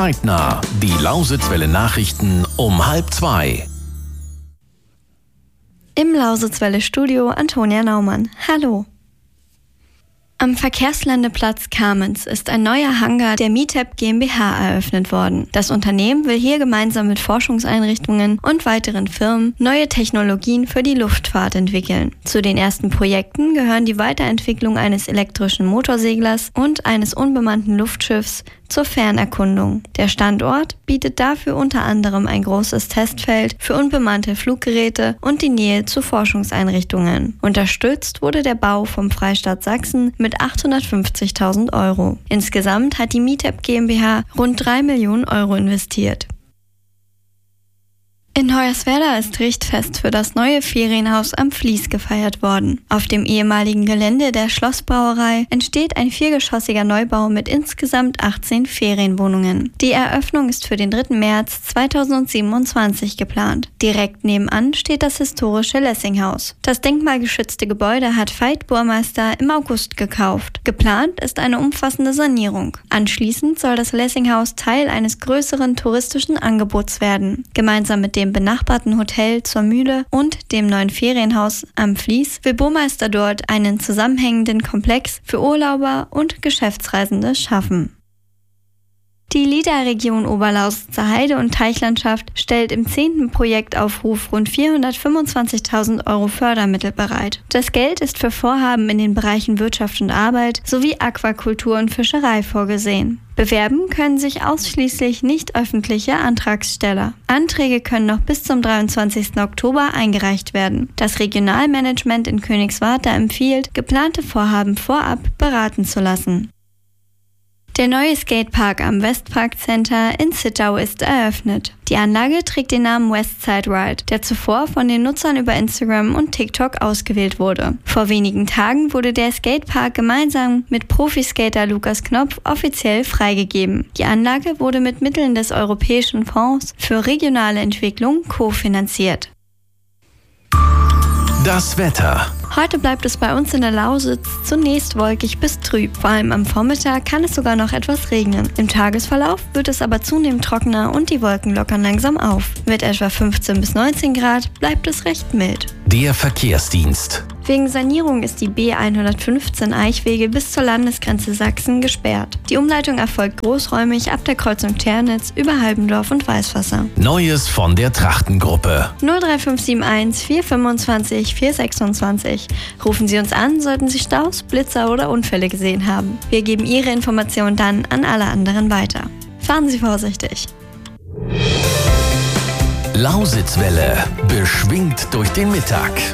Zeitnah. Die Lausitzwelle Nachrichten um 1:30. Im Lausitzwelle-Studio Antonia Naumann. Hallo. Am Verkehrslandeplatz Kamenz ist ein neuer Hangar der MITEP GmbH eröffnet worden. Das Unternehmen will hier gemeinsam mit Forschungseinrichtungen und weiteren Firmen neue Technologien für die Luftfahrt entwickeln. Zu den ersten Projekten gehören die Weiterentwicklung eines elektrischen Motorseglers und eines unbemannten Luftschiffs zur Fernerkundung. Der Standort bietet dafür unter anderem ein großes Testfeld für unbemannte Fluggeräte und die Nähe zu Forschungseinrichtungen. Unterstützt wurde der Bau vom Freistaat Sachsen mit 850.000 Euro. Insgesamt hat die MITEP GmbH rund 3 Millionen Euro investiert. In Hoyerswerda ist Richtfest für das neue Ferienhaus am Fließ gefeiert worden. Auf dem ehemaligen Gelände der Schlossbrauerei entsteht ein 4-geschossiger Neubau mit insgesamt 18 Ferienwohnungen. Die Eröffnung ist für den 3. März 2027 geplant. Direkt nebenan steht das historische Lessinghaus. Das denkmalgeschützte Gebäude hat Veit Burmeister im August gekauft. Geplant ist eine umfassende Sanierung. Anschließend soll das Lessinghaus Teil eines größeren touristischen Angebots werden. Gemeinsam mit dem benachbarten Hotel zur Mühle und dem neuen Ferienhaus am Fließ will Burmeister dort einen zusammenhängenden Komplex für Urlauber und Geschäftsreisende schaffen. Die LIDA-Region Oberlausitzer Heide- und Teichlandschaft stellt im 10. Projektaufruf rund 425.000 Euro Fördermittel bereit. Das Geld ist für Vorhaben in den Bereichen Wirtschaft und Arbeit sowie Aquakultur und Fischerei vorgesehen. Bewerben können sich ausschließlich nicht öffentliche Antragsteller. Anträge können noch bis zum 23. Oktober eingereicht werden. Das Regionalmanagement in Königswartha empfiehlt, geplante Vorhaben vorab beraten zu lassen. Der neue Skatepark am Westpark Center in Zittau ist eröffnet. Die Anlage trägt den Namen Westside Ride, der zuvor von den Nutzern über Instagram und TikTok ausgewählt wurde. Vor wenigen Tagen wurde der Skatepark gemeinsam mit Profiskater Lukas Knopf offiziell freigegeben. Die Anlage wurde mit Mitteln des Europäischen Fonds für regionale Entwicklung kofinanziert. Das Wetter. Heute bleibt es bei uns in der Lausitz zunächst wolkig bis trüb. Vor allem am Vormittag kann es sogar noch etwas regnen. Im Tagesverlauf wird es aber zunehmend trockener und die Wolken lockern langsam auf. Mit etwa 15 bis 19 Grad bleibt es recht mild. Der Verkehrsdienst. Wegen Sanierung ist die B115 Eichwege bis zur Landesgrenze Sachsen gesperrt. Die Umleitung erfolgt großräumig ab der Kreuzung Ternitz über Halbendorf und Weißwasser. Neues von der Trachtengruppe. 03571 425 426. Rufen Sie uns an, sollten Sie Staus, Blitzer oder Unfälle gesehen haben. Wir geben Ihre Informationen dann an alle anderen weiter. Fahren Sie vorsichtig. Lausitzwelle. Beschwingt durch den Mittag.